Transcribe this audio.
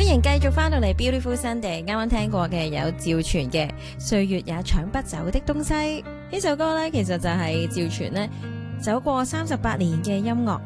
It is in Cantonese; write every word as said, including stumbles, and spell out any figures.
迎繼續翻到嚟 Beautiful Sunday，啱啱聽過嘅有趙傳嘅《歲月也搶不走的東西》呢首歌呢，其實就係趙傳呢走過三十八年嘅音樂